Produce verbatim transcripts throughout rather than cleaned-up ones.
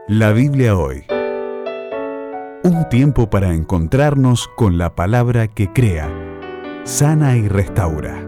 La Biblia hoy. Un tiempo para encontrarnos con la palabra que crea, sana y restaura.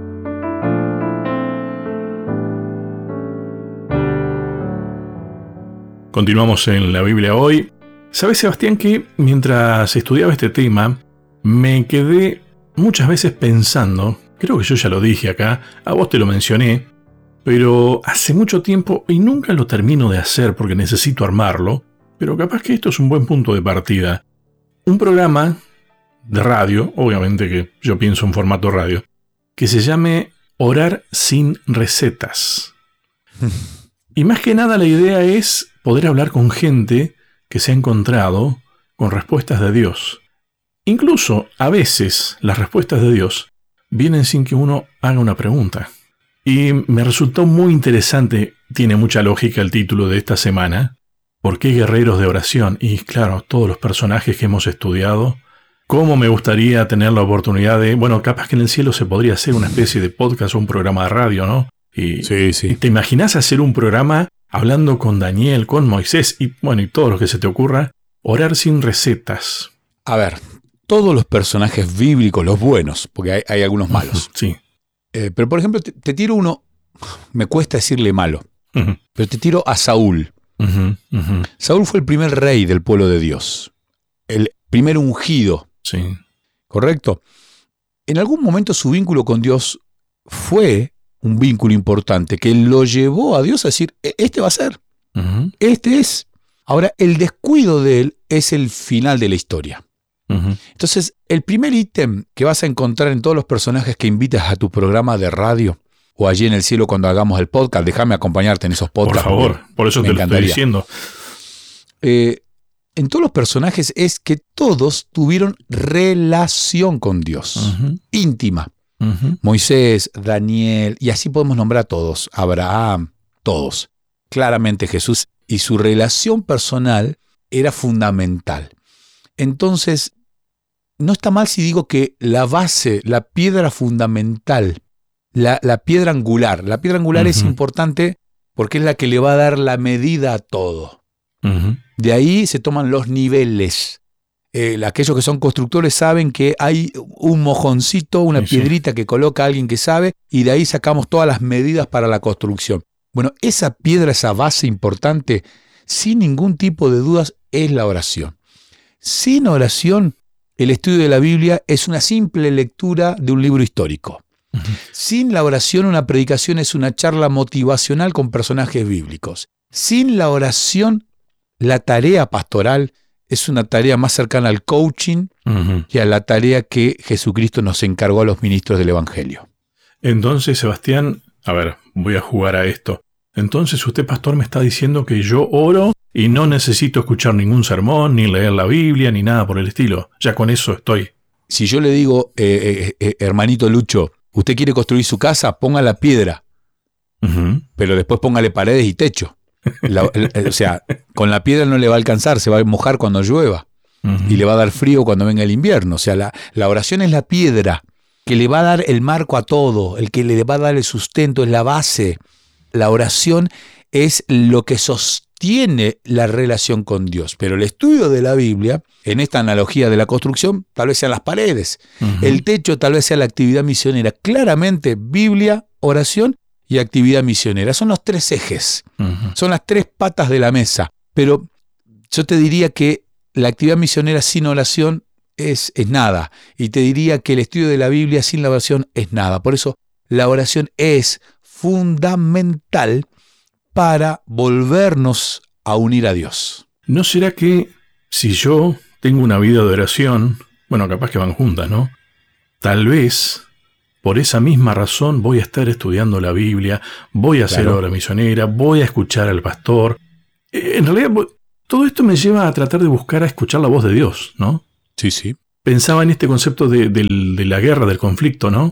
Continuamos en la Biblia hoy. ¿Sabes, Sebastián, que mientras estudiaba este tema, me quedé muchas veces pensando, creo que yo ya lo dije acá, a vos te lo mencioné, pero hace mucho tiempo y nunca lo termino de hacer porque necesito armarlo, pero capaz que esto es un buen punto de partida. Un programa de radio, obviamente que yo pienso en formato radio, que se llame Orar sin recetas. Y más que nada la idea es poder hablar con gente que se ha encontrado con respuestas de Dios. Incluso, a veces, las respuestas de Dios vienen sin que uno haga una pregunta. Y me resultó muy interesante, tiene mucha lógica el título de esta semana, ¿por qué guerreros de oración? Y claro, todos los personajes que hemos estudiado, cómo me gustaría tener la oportunidad de, bueno, capaz que en el cielo se podría hacer una especie de podcast o un programa de radio, ¿no? Y, sí, sí. ¿Y te imaginas hacer un programa hablando con Daniel, con Moisés y, bueno, y todo lo que se te ocurra? Orar sin recetas. A ver, todos los personajes bíblicos, los buenos, porque hay, hay algunos malos. Sí. Eh, pero, por ejemplo, te, te tiro uno, me cuesta decirle malo, Uh-huh. pero te tiro a Saúl. Uh-huh. Uh-huh. Saúl fue el primer rey del pueblo de Dios, el primer ungido, Sí. ¿correcto? En algún momento su vínculo con Dios fue un vínculo importante que lo llevó a Dios a decir, este va a ser, Uh-huh. este es. Ahora, el descuido de él es el final de la historia. Uh-huh. Entonces, el primer ítem que vas a encontrar en todos los personajes que invitas a tu programa de radio o allí en el cielo cuando hagamos el podcast, déjame acompañarte en esos podcasts. Por favor, por eso te lo estoy diciendo. Eh, en todos los personajes es que todos tuvieron relación con Dios, Uh-huh. íntima. Uh-huh. Moisés, Daniel, y así podemos nombrar a todos, Abraham, todos. Claramente Jesús y su relación personal era fundamental. Entonces, no está mal si digo que la base, la piedra fundamental, la, la piedra angular, la piedra angular Uh-huh. es importante porque es la que le va a dar la medida a todo. Uh-huh. De ahí se toman los niveles. Eh, aquellos que son constructores saben que hay un mojoncito, una Sí, sí. piedrita que coloca alguien que sabe, y de ahí sacamos todas las medidas para la construcción. Bueno, esa piedra, esa base importante, sin ningún tipo de dudas, es la oración. Sin oración, el estudio de la Biblia es una simple lectura de un libro histórico. Uh-huh. Sin la oración, una predicación es una charla motivacional con personajes bíblicos. Sin la oración, la tarea pastoral es una tarea más cercana al coaching Uh-huh. que a la tarea que Jesucristo nos encargó a los ministros del Evangelio. Entonces, Sebastián, a ver, voy a jugar a esto. Entonces usted, pastor, me está diciendo que yo oro y no necesito escuchar ningún sermón, ni leer la Biblia, ni nada por el estilo. Ya con eso estoy. Si yo le digo, eh, eh, eh, hermanito Lucho, usted quiere construir su casa, ponga la piedra, Uh-huh. pero después póngale paredes y techo. La- el- o sea, con la piedra no le va a alcanzar, se va a mojar cuando llueva Uh-huh. y le va a dar frío cuando venga el invierno. O sea, la, la oración es la piedra que le va a dar el marco a todo, el que le va a dar el sustento, es la base. La oración es lo que sostiene la relación con Dios. Pero el estudio de la Biblia, en esta analogía de la construcción, tal vez sean las paredes. Uh-huh. El techo tal vez sea la actividad misionera. Claramente, Biblia, oración y actividad misionera. Son los tres ejes. Uh-huh. Son las tres patas de la mesa. Pero yo te diría que la actividad misionera sin oración es, es nada. Y te diría que el estudio de la Biblia sin la oración es nada. Por eso la oración es fundamental para volvernos a unir a Dios. ¿No será que si yo tengo una vida de oración, bueno, capaz que van juntas, ¿no? Tal vez por esa misma razón voy a estar estudiando la Biblia, voy a hacer Claro. obra misionera, voy a escuchar al pastor. Eh, En realidad, vo- todo esto me lleva a tratar de buscar a escuchar la voz de Dios, ¿no? Sí, sí. Pensaba en este concepto de, del- de la guerra, del conflicto, ¿no?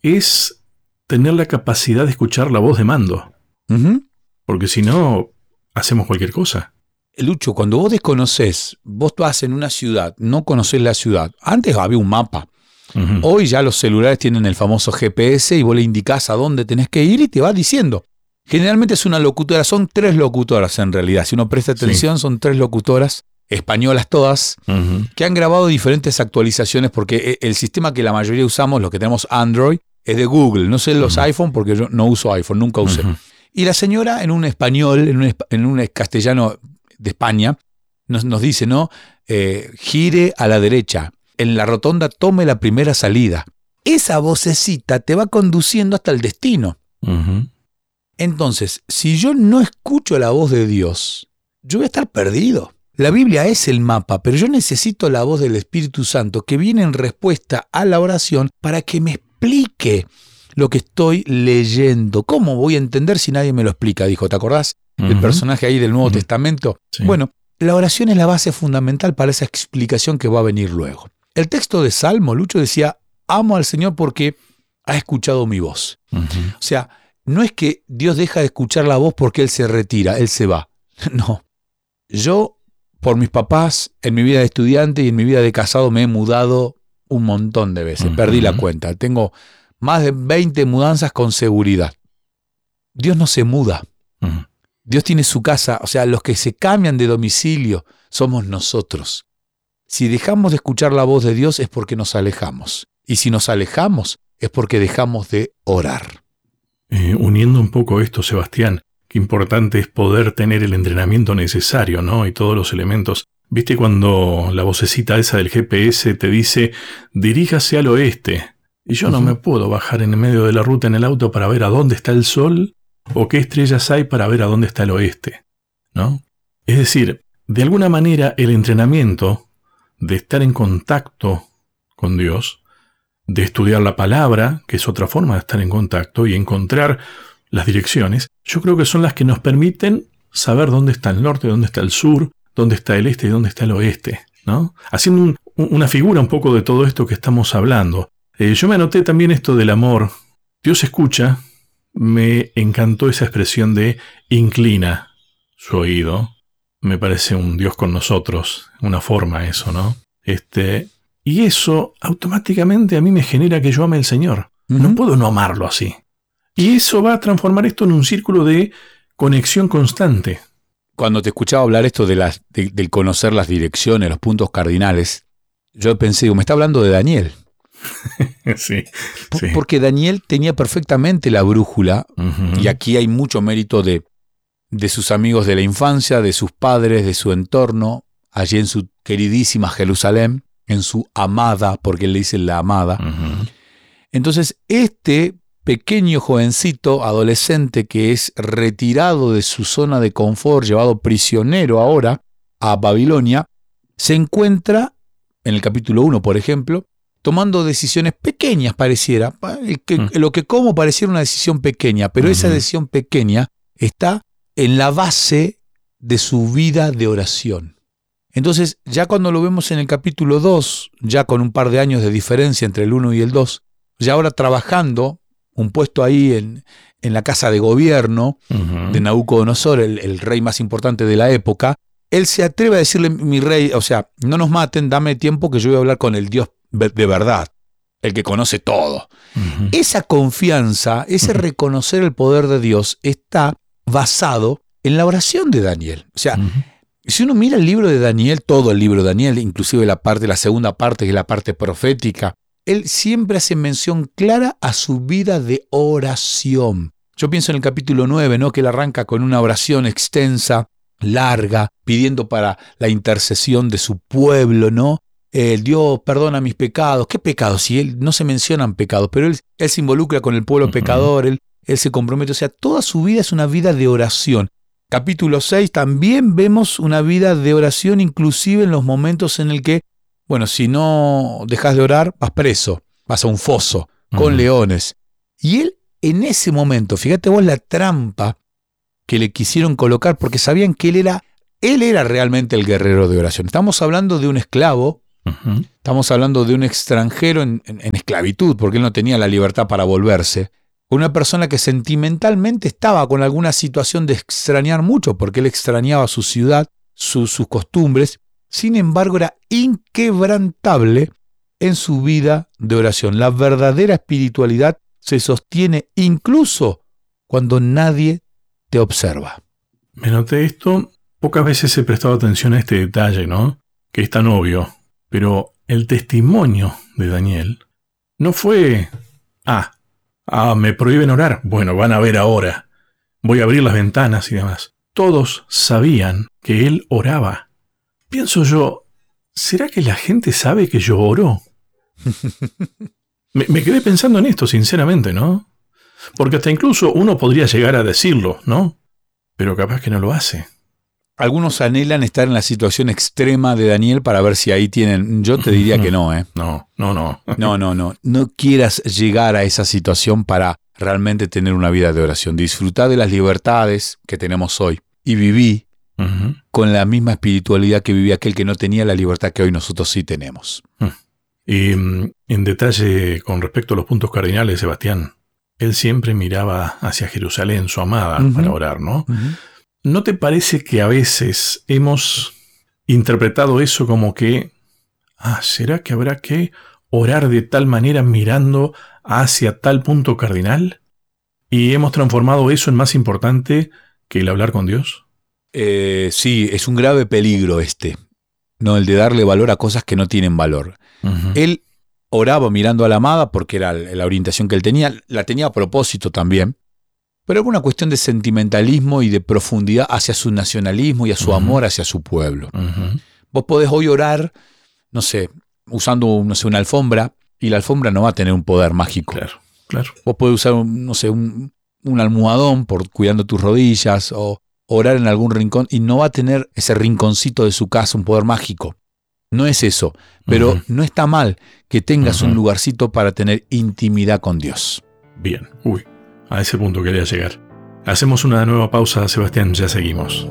Es tener la capacidad de escuchar la voz de mando, Ujú. porque si no, hacemos cualquier cosa. Lucho, cuando vos desconocés, vos vas en una ciudad, no conocés la ciudad. Antes había un mapa. Uh-huh. Hoy ya los celulares tienen el famoso G P S y vos le indicás a dónde tenés que ir y te va diciendo. Generalmente es una locutora, son tres locutoras en realidad. Si uno presta atención, sí. son tres locutoras, españolas todas, uh-huh. que han grabado diferentes actualizaciones porque el sistema que la mayoría usamos, los que tenemos Android, es de Google. No sé los uh-huh. iPhone porque yo no uso iPhone, nunca usé. Uh-huh. Y la señora en un español, en un, en un castellano de España, nos, nos dice, ¿no? Eh, gire a la derecha, en la rotonda tome la primera salida. Esa vocecita te va conduciendo hasta el destino. Uh-huh. Entonces, si yo no escucho la voz de Dios, yo voy a estar perdido. La Biblia es el mapa, pero yo necesito la voz del Espíritu Santo que viene en respuesta a la oración para que me explique lo que estoy leyendo. ¿Cómo voy a entender si nadie me lo explica? Dijo, ¿te acordás uh-huh. del personaje ahí del Nuevo uh-huh. Testamento? Sí. Bueno, la oración es la base fundamental para esa explicación que va a venir luego. El texto de Salmo, Lucho decía, amo al Señor porque ha escuchado mi voz. Uh-huh. O sea, no es que Dios deja de escuchar la voz porque Él se retira, Él se va. No. Yo, por mis papás, en mi vida de estudiante y en mi vida de casado, me he mudado un montón de veces. Uh-huh. Perdí la cuenta. Tengo más de veinte mudanzas con seguridad. Dios no se muda. Uh-huh. Dios tiene su casa. O sea, los que se cambian de domicilio somos nosotros. Si dejamos de escuchar la voz de Dios es porque nos alejamos. Y si nos alejamos es porque dejamos de orar. Eh, uniendo un poco esto, Sebastián, qué importante es poder tener el entrenamiento necesario, ¿no? Y todos los elementos. ¿Viste cuando la vocecita esa del G P S te dice, diríjase al oeste? Y yo uh-huh. no me puedo bajar en el medio de la ruta en el auto para ver a dónde está el sol o qué estrellas hay para ver a dónde está el oeste, ¿no? Es decir, de alguna manera el entrenamiento de estar en contacto con Dios, de estudiar la palabra, que es otra forma de estar en contacto, y encontrar las direcciones, yo creo que son las que nos permiten saber dónde está el norte, dónde está el sur, dónde está el este y dónde está el oeste, ¿no? Haciendo un, una figura un poco de todo esto que estamos hablando. Eh, yo me anoté también esto del amor. Dios escucha, me encantó esa expresión de inclina su oído. Me parece un Dios con nosotros, una forma eso, ¿no? Este... Y eso automáticamente a mí me genera que yo ame al Señor. Uh-huh. No puedo no amarlo así. Y eso va a transformar esto en un círculo de conexión constante. Cuando te escuchaba hablar esto de las, de, del conocer las direcciones, los puntos cardinales, yo pensé, digo, me está hablando de Daniel. sí, P- sí. Porque Daniel tenía perfectamente la brújula, uh-huh. y aquí hay mucho mérito de, de sus amigos de la infancia, de sus padres, de su entorno, allí en su queridísima Jerusalén, en su amada, porque él le dice la amada. Uh-huh. Entonces, este pequeño jovencito, adolescente, que es retirado de su zona de confort, llevado prisionero ahora a Babilonia, se encuentra, en el capítulo uno, por ejemplo, tomando decisiones pequeñas, pareciera. Que, uh-huh. Lo que como pareciera una decisión pequeña, pero uh-huh. esa decisión pequeña está en la base de su vida de oración. Entonces, ya cuando lo vemos en el capítulo dos, ya con un par de años de diferencia entre el uno y el dos, ya ahora trabajando, un puesto ahí en, en la casa de gobierno uh-huh. de Nabucodonosor, el, el rey más importante de la época, él se atreve a decirle, mi rey, o sea, no nos maten, dame tiempo que yo voy a hablar con el Dios de verdad, el que conoce todo. Uh-huh. Esa confianza, ese uh-huh. reconocer el poder de Dios está basado en la oración de Daniel. O sea, uh-huh. si uno mira el libro de Daniel, todo el libro de Daniel, inclusive la parte, la segunda parte, que es la parte profética, él siempre hace mención clara a su vida de oración. Yo pienso en el capítulo nueve, ¿no? Que él arranca con una oración extensa, larga, pidiendo para la intercesión de su pueblo, ¿no? Eh, Dios, perdona mis pecados. ¿Qué pecados? Si él no se mencionan pecados, pero él, él se involucra con el pueblo uh-huh. pecador, él, él se compromete. O sea, toda su vida es una vida de oración. Capítulo seis, también vemos una vida de oración, inclusive en los momentos en el que, bueno, si no dejas de orar, vas preso, vas a un foso con uh-huh. leones. Y él, en ese momento, fíjate vos la trampa que le quisieron colocar, porque sabían que él era, él era realmente el guerrero de oración. Estamos hablando de un esclavo, uh-huh. estamos hablando de un extranjero en, en, en esclavitud, porque él no tenía la libertad para volverse. Una persona que sentimentalmente estaba con alguna situación de extrañar mucho, porque él extrañaba su ciudad, su, sus costumbres. Sin embargo, era inquebrantable en su vida de oración. La verdadera espiritualidad se sostiene incluso cuando nadie te observa. Me noté esto, pocas veces he prestado atención a este detalle, ¿no? Que es tan obvio, pero el testimonio de Daniel no fue, ah, ah, me prohíben orar, bueno, van a ver ahora, voy a abrir las ventanas y demás. Todos sabían que él oraba. Pienso yo, ¿será que la gente sabe que yo oro? me, me quedé pensando en esto, sinceramente, ¿no? Porque hasta incluso uno podría llegar a decirlo, ¿no? Pero capaz que no lo hace. Algunos anhelan estar en la situación extrema de Daniel para ver si ahí tienen... Yo te diría que no, ¿eh? No, no, no. No, no, no. No quieras llegar a esa situación para realmente tener una vida de oración. Disfrutá de las libertades que tenemos hoy. Y viví uh-huh. con la misma espiritualidad que vivía aquel que no tenía la libertad que hoy nosotros sí tenemos. Y en detalle, con respecto a los puntos cardinales, Sebastián, él siempre miraba hacia Jerusalén, su amada, uh-huh. para orar, ¿no? Uh-huh. ¿No te parece que a veces hemos interpretado eso como que, ah, ¿será que habrá que orar de tal manera mirando hacia tal punto cardinal? ¿Y hemos transformado eso en más importante que el hablar con Dios? Eh, sí, es un grave peligro este, ¿no? El de darle valor a cosas que no tienen valor. Uh-huh. Él oraba mirando a la amada porque era la orientación que él tenía, la tenía a propósito también, pero era una cuestión de sentimentalismo y de profundidad hacia su nacionalismo y a su uh-huh. amor hacia su pueblo. Uh-huh. Vos podés hoy orar, no sé, usando no sé, una alfombra, y la alfombra no va a tener un poder mágico. Claro, claro. Vos podés usar, no sé, un, un almohadón por cuidando tus rodillas, o orar en algún rincón, y no va a tener ese rinconcito de su casa un poder mágico. No es eso, pero uh-huh. no está mal que tengas uh-huh. un lugarcito para tener intimidad con Dios. Bien, uy. A ese punto quería llegar. Hacemos una nueva pausa, Sebastián, ya seguimos.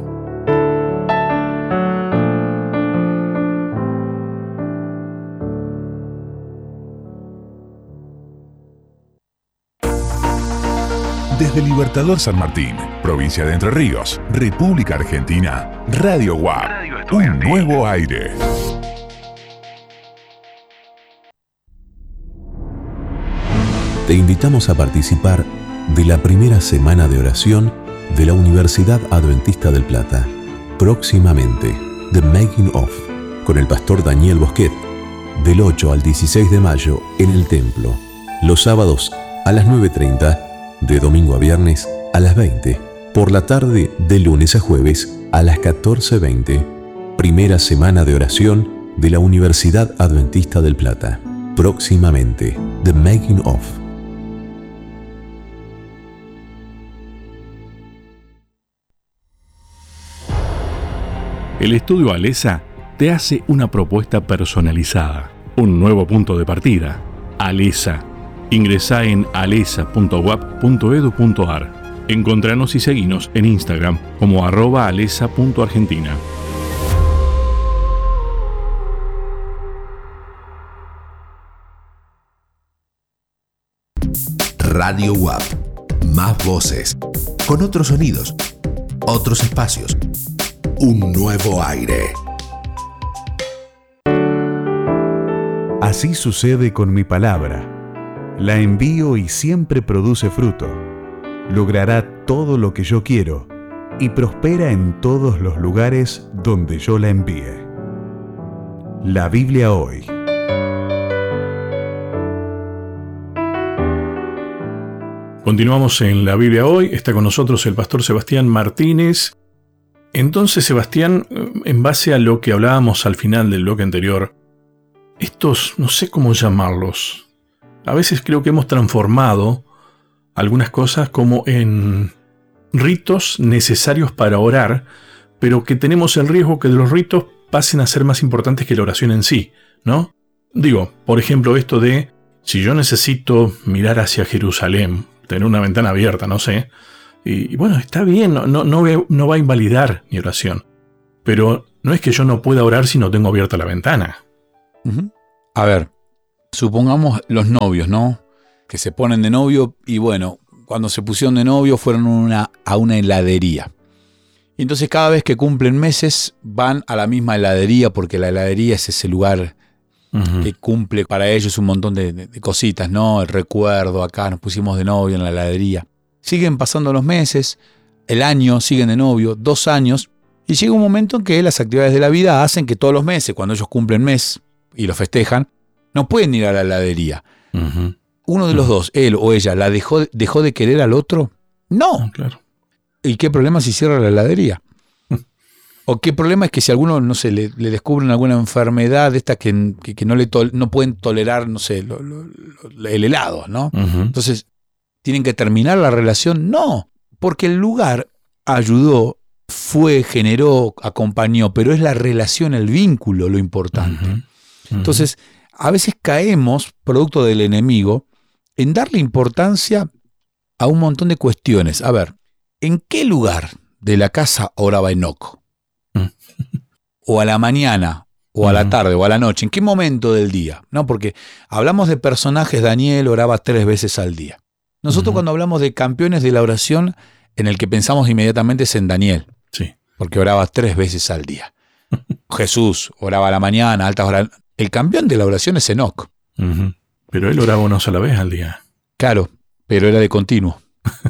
Desde Libertador San Martín, provincia de Entre Ríos, República Argentina, Radio U A P, un nuevo aire. Te invitamos a participar de la primera semana de oración de la Universidad Adventista del Plata. Próximamente, The Making Of, con el pastor Daniel Bosquet, del ocho al dieciséis de mayo en el templo. Los sábados a las nueve treinta, de domingo a viernes a las veinte. Por la tarde de lunes a jueves a las catorce veinte. Primera semana de oración de la Universidad Adventista del Plata. Próximamente, The Making Of. El Estudio Alesa te hace una propuesta personalizada, un nuevo punto de partida. Alesa. Ingresá en alesa punto u a p punto edu punto a r. Encontranos y seguinos en Instagram como arroba alesa punto argentina. Radio U A P. Más voces, con otros sonidos, otros espacios. Un nuevo aire. Así sucede con mi palabra. La envío y siempre produce fruto. Logrará todo lo que yo quiero y prospera en todos los lugares donde yo la envíe. La Biblia hoy. Continuamos en la Biblia hoy. Está con nosotros el pastor Sebastián Martínez. Entonces, Sebastián, en base a lo que hablábamos al final del bloque anterior, estos, no sé cómo llamarlos, a veces creo que hemos transformado algunas cosas como en ritos necesarios para orar, pero que tenemos el riesgo que los ritos pasen a ser más importantes que la oración en sí, ¿no? Digo, por ejemplo, esto de, si yo necesito mirar hacia Jerusalén, tener una ventana abierta, no sé, y, y bueno, está bien, no, no, no, no va a invalidar mi oración, pero no es que yo no pueda orar si no tengo abierta la ventana. Uh-huh. A ver, supongamos los novios, ¿no? Que se ponen de novio y bueno, cuando se pusieron de novio fueron una, a una heladería. Y entonces cada vez que cumplen meses van a la misma heladería porque la heladería es ese lugar uh-huh. que cumple para ellos un montón de, de, de cositas, ¿no? El recuerdo, acá nos pusimos de novio en la heladería. Siguen pasando los meses, el año, siguen de novio, dos años, y llega un momento en que las actividades de la vida hacen que todos los meses, cuando ellos cumplen mes y lo festejan, no pueden ir a la heladería. Uh-huh. Uno de los uh-huh. dos, él o ella, ¿la dejó, dejó de querer al otro? No. Ah, claro. ¿Y qué problema si cierra la heladería? ¿O qué problema es que si a alguno, no sé, le, le descubren alguna enfermedad de estas que, que, que no, le tol, no pueden tolerar, no sé, lo, lo, lo, el helado, ¿no? Uh-huh. Entonces, ¿tienen que terminar la relación? No, porque el lugar ayudó, fue, generó, acompañó, pero es la relación, el vínculo lo importante. Uh-huh. Uh-huh. Entonces, a veces caemos, producto del enemigo, en darle importancia a un montón de cuestiones. A ver, ¿en qué lugar de la casa oraba Enoc? O a la mañana, o a la tarde, o a la noche. ¿En qué momento del día? No, porque hablamos de personajes, Daniel oraba tres veces al día. Nosotros uh-huh. cuando hablamos de campeones de la oración, en el que pensamos inmediatamente es en Daniel. Sí. Porque oraba tres veces al día. Jesús oraba a la mañana, altas horas. El campeón de la oración es Enoc. Uh-huh. Pero él oraba una sola vez al día. Claro, pero era de continuo.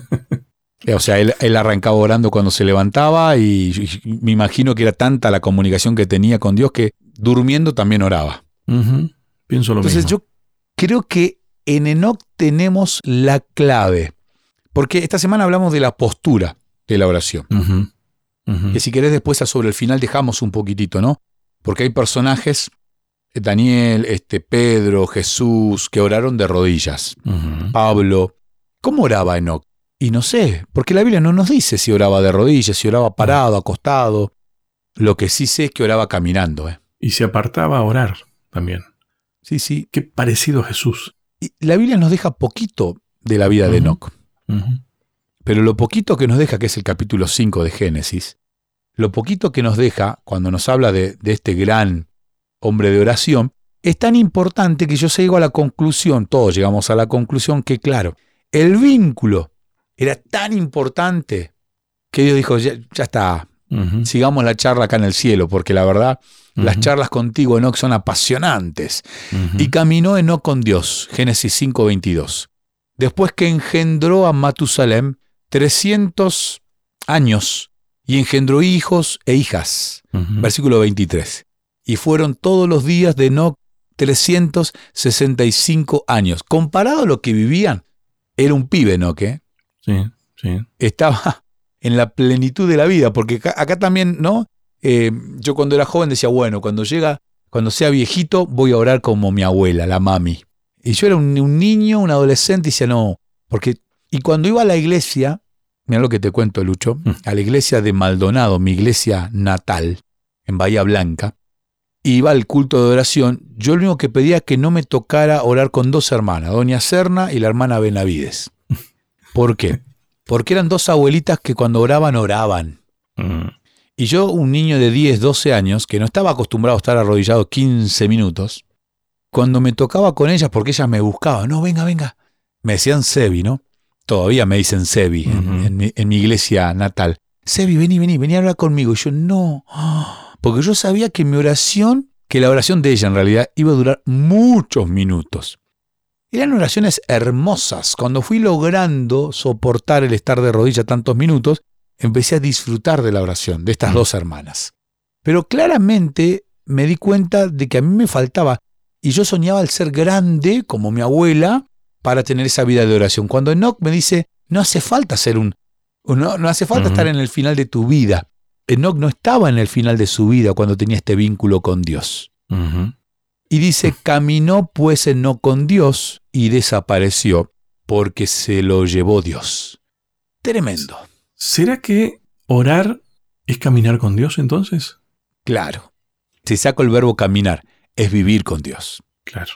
O sea, él, él arrancaba orando cuando se levantaba y, y me imagino que era tanta la comunicación que tenía con Dios que durmiendo también oraba. Uh-huh. Pienso lo Entonces mismo. yo creo que en Enoc tenemos la clave. Porque esta semana hablamos de la postura de la oración. Uh-huh. Uh-huh. Que si querés después sobre el final dejamos un poquitito, ¿no? Porque hay personajes, Daniel, este, Pedro, Jesús, que oraron de rodillas. Uh-huh. Pablo. ¿Cómo oraba Enoc? Y no sé, porque la Biblia no nos dice si oraba de rodillas, si oraba parado, acostado. Lo que sí sé es que oraba caminando. ¿eh? Y se apartaba a orar también. Sí, sí. Qué parecido a Jesús. Y la Biblia nos deja poquito de la vida uh-huh. de Enoc. Uh-huh. Pero lo poquito que nos deja, que es el capítulo cinco de Génesis, lo poquito que nos deja cuando nos habla de, de este gran hombre de oración, es tan importante que yo llego a la conclusión, todos llegamos a la conclusión que, claro, el vínculo era tan importante que Dios dijo, ya, ya está, uh-huh. sigamos la charla acá en el cielo, porque la verdad, uh-huh. las charlas contigo, Enoc, son apasionantes. Uh-huh. Y caminó Enoc con Dios, Génesis cinco veintidós. Después que engendró a Matusalem trescientos años y engendró hijos e hijas. Uh-huh. Versículo veintitrés. Y fueron todos los días de Enoc trescientos sesenta y cinco años. Comparado a lo que vivían, era un pibe Enoc, ¿eh? Sí, sí. Estaba en la plenitud de la vida, porque acá, acá también, ¿no? Eh, yo cuando era joven decía, bueno, cuando llega, cuando sea viejito, voy a orar como mi abuela, la mami. Y yo era un, un niño, un adolescente, y decía, no, porque... Y cuando iba a la iglesia, mira lo que te cuento, Lucho, mm. a la iglesia de Maldonado, mi iglesia natal, en Bahía Blanca, iba al culto de oración, yo lo único que pedía es que no me tocara orar con dos hermanas, doña Serna y la hermana Benavides. ¿Por qué? Porque eran dos abuelitas que cuando oraban, oraban. Mm. Y yo, un niño de diez, doce años, que no estaba acostumbrado a estar arrodillado quince minutos, cuando me tocaba con ellas, porque ellas me buscaban, no, venga, venga, me decían Sebi, ¿no? Todavía me dicen Sebi uh-huh. en, en, mi, en mi iglesia natal. Sebi, vení, vení, vení a hablar conmigo. Y yo, no, porque yo sabía que mi oración, que la oración de ella en realidad iba a durar muchos minutos. Eran oraciones hermosas. Cuando fui logrando soportar el estar de rodilla tantos minutos, empecé a disfrutar de la oración de estas uh-huh. dos hermanas. Pero claramente me di cuenta de que a mí me faltaba, y yo soñaba al ser grande, como mi abuela, para tener esa vida de oración. Cuando Enoc me dice, no hace falta ser un, no, no hace falta uh-huh. estar en el final de tu vida. Enoc no estaba en el final de su vida cuando tenía este vínculo con Dios. Uh-huh. Y dice, caminó pues Enoc con Dios y desapareció porque se lo llevó Dios. Tremendo. ¿Será que orar es caminar con Dios entonces? Claro. Si saco el verbo caminar, es vivir con Dios. Claro.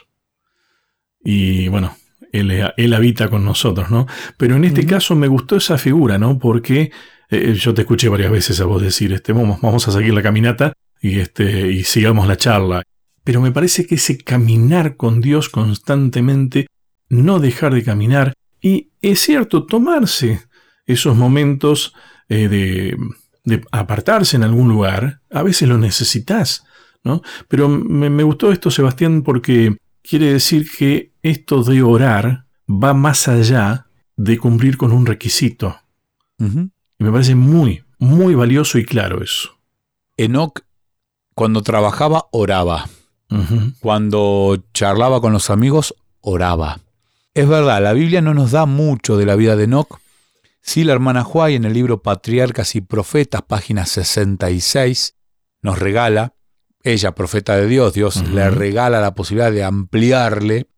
Y bueno, Él, él habita con nosotros, ¿no? Pero en este uh-huh. caso me gustó esa figura, ¿no? Porque eh, yo te escuché varias veces a vos decir, este, vamos, vamos a seguir la caminata y, este, y sigamos la charla. Pero me parece que ese caminar con Dios constantemente, no dejar de caminar, y es cierto, tomarse esos momentos eh, de, de apartarse en algún lugar, a veces lo necesitas, ¿no? Pero me, me gustó esto, Sebastián, porque quiere decir que esto de orar va más allá de cumplir con un requisito. Uh-huh. Y me parece muy, muy valioso y claro eso. Enoc, cuando trabajaba, oraba. Uh-huh. Cuando charlaba con los amigos, oraba. Es verdad, la Biblia no nos da mucho de la vida de Enoc. Sí, la hermana Huay en el libro Patriarcas y Profetas, página sesenta y seis, nos regala, ella, profeta de Dios, Dios uh-huh. le regala la posibilidad de ampliarle,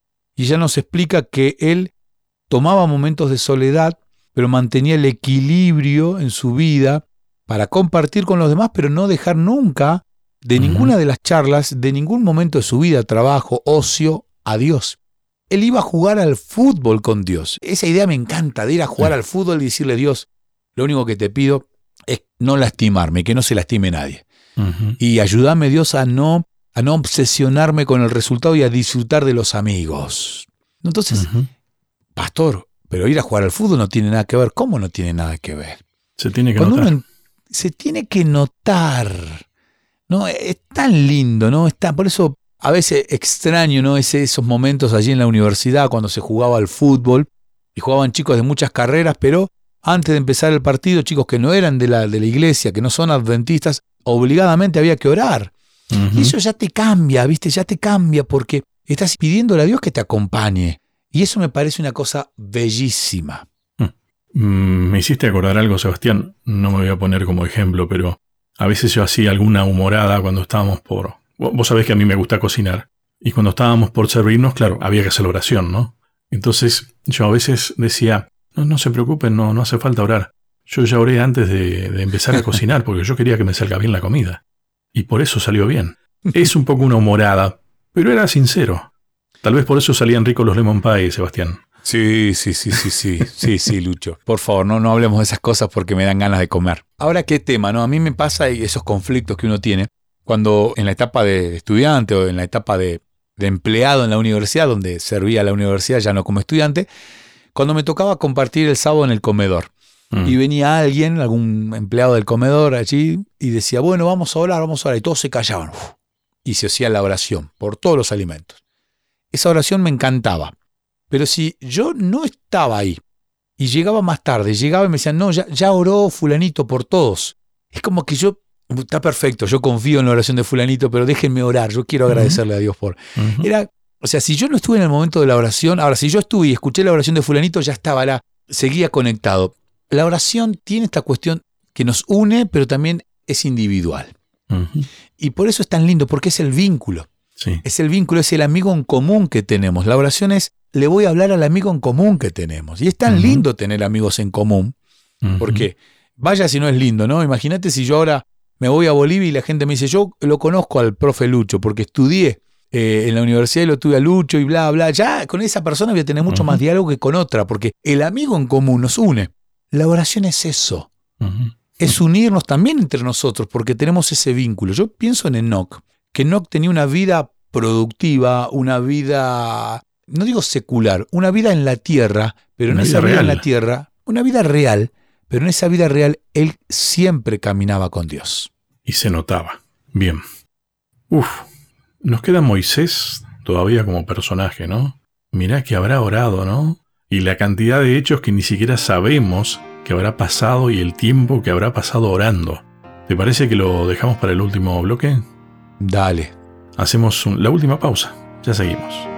y ella nos explica que él tomaba momentos de soledad, pero mantenía el equilibrio en su vida para compartir con los demás, pero no dejar nunca de uh-huh. ninguna de las charlas, de ningún momento de su vida, trabajo, ocio, a Dios. Él iba a jugar al fútbol con Dios. Esa idea me encanta, de ir a jugar sí. al fútbol y decirle, Dios, lo único que te pido es no lastimarme, que no se lastime nadie. Uh-huh. Y ayúdame, Dios, a no, a no obsesionarme con el resultado y a disfrutar de los amigos. Entonces, uh-huh. pastor, pero ir a jugar al fútbol no tiene nada que ver. ¿Cómo no tiene nada que ver? Se tiene que Cuando notar. Uno, se tiene que notar. ¿No? Es tan lindo, ¿no? Está, por eso a veces extraño, ¿no? Ese, esos momentos allí en la universidad cuando se jugaba al fútbol y jugaban chicos de muchas carreras, pero antes de empezar el partido, chicos que no eran de la, de la iglesia, que no son adventistas, obligadamente había que orar. Uh-huh. Y eso ya te cambia, ¿viste? Ya te cambia porque estás pidiéndole a Dios que te acompañe. Y eso me parece una cosa bellísima. Mm, me hiciste acordar algo, Sebastián. No me voy a poner como ejemplo, pero a veces yo hacía alguna humorada cuando estábamos por... Vos sabés que a mí me gusta cocinar. Y cuando estábamos por servirnos, claro, había que hacer la oración, ¿no? Entonces yo a veces decía, no, no se preocupen, no, no hace falta orar. Yo ya oré antes de, de empezar a cocinar porque yo quería que me salga bien la comida. Y por eso salió bien. Es un poco una humorada, pero era sincero. Tal vez por eso salían ricos los lemon pie, Sebastián. Sí, sí, sí, sí, sí, sí, sí, Lucho. Por favor, no, no hablemos de esas cosas porque me dan ganas de comer. Ahora, ¿qué tema? ¿No? A mí me pasa esos conflictos que uno tiene cuando en la etapa de estudiante o en la etapa de, de empleado en la universidad, donde servía a la universidad ya no como estudiante, cuando me tocaba compartir el sábado en el comedor. Mm. Y venía alguien, algún empleado del comedor allí, y decía, bueno, vamos a orar, vamos a orar. Y todos se callaban. Uf, y se hacía la oración por todos los alimentos. Esa oración me encantaba. Pero si yo no estaba ahí y llegaba más tarde, llegaba y me decían, no, ya, ya oró fulanito por todos. Es como que yo, está perfecto, yo confío en la oración de fulanito, pero déjenme orar, yo quiero agradecerle uh-huh. a Dios por... Uh-huh. Era, o sea, si yo no estuve en el momento de la oración, ahora si yo estuve y escuché la oración de fulanito, ya estaba la, seguía conectado. La oración tiene esta cuestión que nos une, pero también es individual. Uh-huh. Y por eso es tan lindo, porque es el vínculo. Sí. Es el vínculo, es el amigo en común que tenemos. La oración es, le voy a hablar al amigo en común que tenemos. Y es tan uh-huh. lindo tener amigos en común, uh-huh. porque vaya si no es lindo, ¿no? Imagínate si yo ahora me voy a Bolivia y la gente me dice, yo lo conozco al profe Lucho, porque estudié eh, en la universidad y lo tuve a Lucho y bla, bla. Ya con esa persona voy a tener mucho uh-huh. más diálogo que con otra, porque el amigo en común nos une. La oración es eso. Uh-huh. Es unirnos también entre nosotros, porque tenemos ese vínculo. Yo pienso en Enoc, que Enoc tenía una vida productiva, una vida, no digo secular, una vida en la tierra, pero en esa vida en la tierra, una vida real, pero en esa vida real él siempre caminaba con Dios. Y se notaba. Bien. Uf, nos queda Moisés todavía como personaje, ¿no? Mirá que habrá orado, ¿no? Y la cantidad de hechos que ni siquiera sabemos que habrá pasado y el tiempo que habrá pasado orando. ¿Te parece que lo dejamos para el último bloque? Dale. Hacemos un, la última pausa. Ya seguimos.